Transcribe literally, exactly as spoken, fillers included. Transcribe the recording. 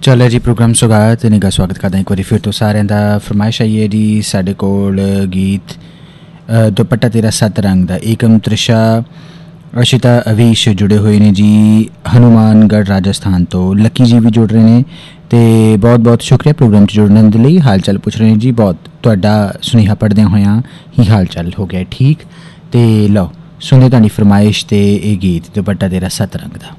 चलो जी प्रोग्राम सुगात निगा स्वागत करदा एक बारी फिर तो सारें दा। फरमाइश आई है जी साढ़े कोल गीत दुपट्टा तेरा सत्त रंग दा। एकम त्रिशा अशिता अवीश जुड़े हुए ने जी हनुमानगढ़ राजस्थान तो। लकी जी भी जुड़ रहे हैं तो बहुत बहुत शुक्रिया प्रोग्राम च जुड़ने के लिए। हाल चाल पूछ रहे हैं जी, बहुत तुहाडा सुनेहा पढ़दे होया ही हाल चाल हो गया ठीक। तो लो सुनते तुहाडी फरमाइश ते ये गीत दुपट्टा तेरा सत्त रंग दा।